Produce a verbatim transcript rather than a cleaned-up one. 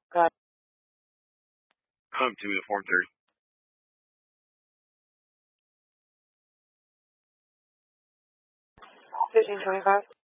Got Come to me at four thirty. fifteen twenty-five.